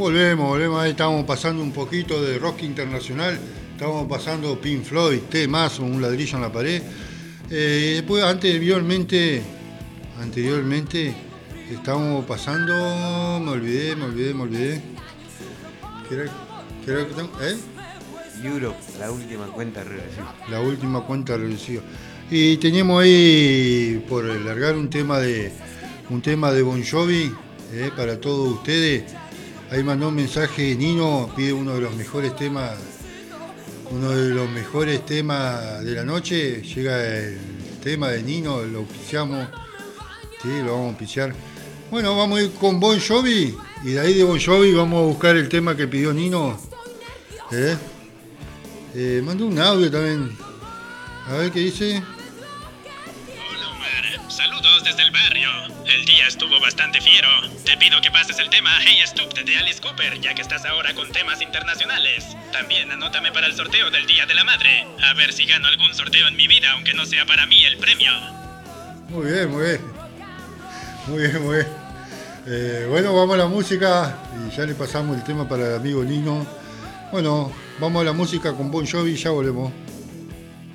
Volvemos, ahí estamos pasando un poquito de rock internacional, estamos pasando Pink Floyd, temazo, un ladrillo en la pared. Después, anteriormente, estábamos pasando, me olvidé. ¿Qué era que estamos? Europe, la última cuenta regresiva. La última cuenta regresiva. Y teníamos ahí por largar un tema de Bon Jovi, para todos ustedes. Ahí mandó un mensaje Nino, pide uno de los mejores temas de la noche. Llega el tema de Nino, lo auspiciamos, sí, lo vamos a auspiciar. Bueno, vamos a ir con Bon Jovi y de ahí de Bon Jovi vamos a buscar el tema que pidió Nino. Mandó un audio también. A ver qué dice. Hola Omar, saludos desde el barrio. El día estuvo bastante fiero. Te pido que pases el tema Hey Stupid de Alice Cooper, ya que estás ahora con temas internacionales. También anótame para el sorteo del Día de la Madre. A ver si gano algún sorteo en mi vida, aunque no sea para mí el premio. Muy bien. Bueno, vamos a la música y ya le pasamos el tema para el amigo Nino. Bueno, vamos a la música con Bon Jovi y ya volvemos.